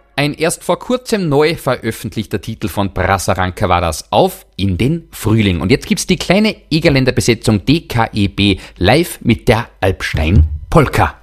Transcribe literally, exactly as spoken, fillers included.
Ein erst vor kurzem neu veröffentlichter Titel von Prassaranka war das, Auf in den Frühling. Und jetzt gibt's die kleine Egerländer Besetzung D K E B live mit der Alpstein Polka.